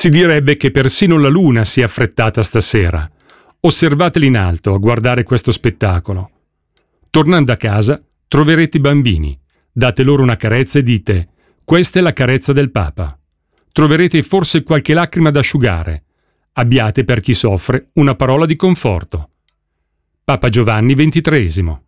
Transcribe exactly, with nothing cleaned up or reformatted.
Si direbbe che persino la luna si è affrettata stasera. Osservateli in alto a guardare questo spettacolo. Tornando a casa, troverete i bambini. Date loro una carezza e dite: questa è la carezza del Papa. Troverete forse qualche lacrima da asciugare. Abbiate per chi soffre una parola di conforto. Papa Giovanni ventitreesimo.